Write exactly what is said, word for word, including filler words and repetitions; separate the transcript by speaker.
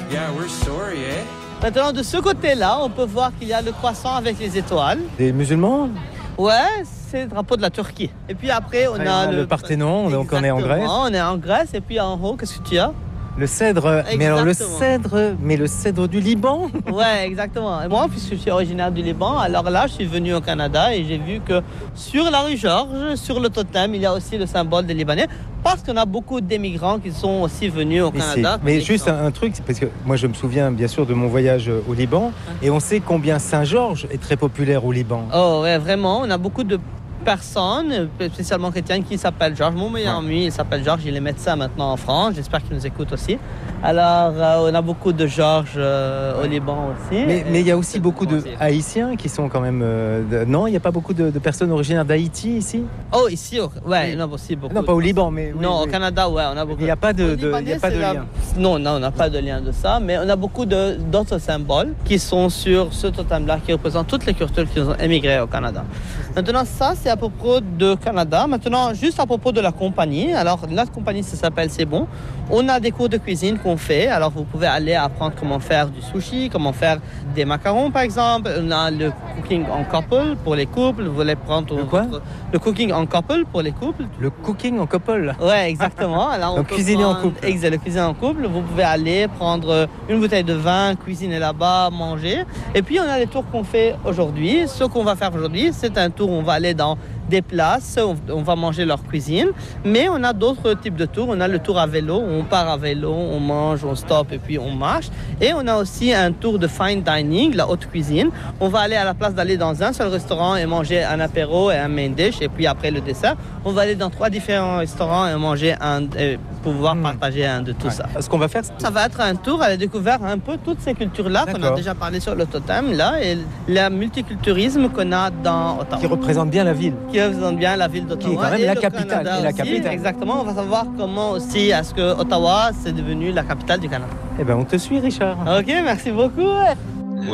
Speaker 1: Yeah, we're sorry, eh?
Speaker 2: Maintenant, de ce côté-là, on peut voir qu'il y a le croissant avec les étoiles.
Speaker 3: Des musulmans?
Speaker 2: Ouais, c'est le drapeau de la Turquie. Et puis après, on
Speaker 3: Après,
Speaker 2: a
Speaker 3: le, le Parthénon, donc on est en Grèce.
Speaker 2: On est en Grèce. Et puis en haut, qu'est-ce que tu as?
Speaker 3: Le cèdre.
Speaker 2: Exactement.
Speaker 3: Mais alors le cèdre, mais le cèdre du Liban.
Speaker 2: Ouais, exactement. Et moi, puisque je suis originaire du Liban, alors là, je suis venu au Canada et j'ai vu que sur la rue Georges, sur le totem, il y a aussi le symbole des Libanais. Parce qu'on a beaucoup d'émigrants qui sont aussi venus au
Speaker 3: Mais
Speaker 2: Canada.
Speaker 3: Mais juste un, un truc, parce que moi je me souviens bien sûr de mon voyage au Liban, et on sait combien Saint-Georges est très populaire au Liban.
Speaker 2: Oh ouais, vraiment, on a beaucoup de personnes, spécialement chrétiennes, qui s'appellent Georges. Mon meilleur
Speaker 3: Ouais.
Speaker 2: ami, il s'appelle Georges, il est médecin maintenant en France, j'espère qu'il nous écoute aussi. Alors, euh, on a beaucoup de Georges euh, au Liban aussi.
Speaker 3: Mais mais il y a aussi
Speaker 2: C'est
Speaker 3: beaucoup de
Speaker 2: aussi.
Speaker 3: Haïtiens qui sont quand même... euh, de- Non, il n'y a pas beaucoup de, de personnes originaires d'Haïti ici?
Speaker 2: Oh, ici, au... ouais,
Speaker 3: Oui.
Speaker 2: non, aussi beaucoup.
Speaker 3: Non, pas au Liban, mais... oui,
Speaker 2: non,
Speaker 3: oui.
Speaker 2: au Canada, ouais, on a beaucoup.
Speaker 3: Il n'y a pas de,
Speaker 2: Au
Speaker 3: de- il y a
Speaker 2: Libanais,
Speaker 3: pas de
Speaker 2: c'est la-
Speaker 3: lien.
Speaker 2: Non, non, on n'a pas de lien de ça, mais on a beaucoup de, d'autres symboles qui sont sur ce totem-là, qui représentent toutes les cultures qui ont émigré au Canada. Maintenant, ça, c'est à propos de Canada. Maintenant, juste à propos de la compagnie. Alors, notre compagnie, ça s'appelle C'est Bon. On a des cours de cuisine qu'on fait. Alors, vous pouvez aller apprendre comment faire du sushi, comment faire des macarons, par exemple. On a le cooking en couple pour les couples. Vous voulez prendre
Speaker 3: Le quoi
Speaker 2: votre- le cooking en couple pour les couples.
Speaker 3: Le cooking en couple.
Speaker 2: Ouais, exactement. Alors, on
Speaker 3: Donc,
Speaker 2: peut
Speaker 3: cuisiner en
Speaker 2: prendre-
Speaker 3: couple.
Speaker 2: Exact, le cuisiner en couple. Vous pouvez aller prendre une bouteille de vin, cuisiner là-bas, manger. Et puis, on a les tours qu'on fait aujourd'hui. Ce qu'on va faire aujourd'hui, c'est un tour où on va aller dans des places, on, on va manger leur cuisine. Mais on a d'autres types de tours. On a le tour à vélo, où on part à vélo, on mange, on stoppe et puis on marche. Et on a aussi un tour de fine dining, la haute cuisine. On va aller à la place d'aller dans un seul restaurant et manger un apéro et un main dish. Et puis après le dessert, on va aller dans trois différents restaurants et manger un, et pouvoir
Speaker 3: Mm.
Speaker 2: partager un de tout
Speaker 3: Ouais.
Speaker 2: ça.
Speaker 3: Ce qu'on va faire,
Speaker 2: Ça va être un tour à la découverte un peu toutes ces cultures-là qu'on a
Speaker 3: D'accord.
Speaker 2: déjà parlé sur le totem là et le multiculturalisme qu'on a dans Ottawa.
Speaker 3: qui représente bien la ville.
Speaker 2: Qui représente bien la ville d'Ottawa.
Speaker 3: Qui est quand même
Speaker 2: et
Speaker 3: la
Speaker 2: le
Speaker 3: capitale,
Speaker 2: Canada
Speaker 3: et la
Speaker 2: aussi.
Speaker 3: capitale.
Speaker 2: Exactement. On va savoir comment aussi est-ce que Ottawa c'est devenu la capitale du Canada.
Speaker 3: Eh ben, on te suit, Richard.
Speaker 2: Ok, merci beaucoup.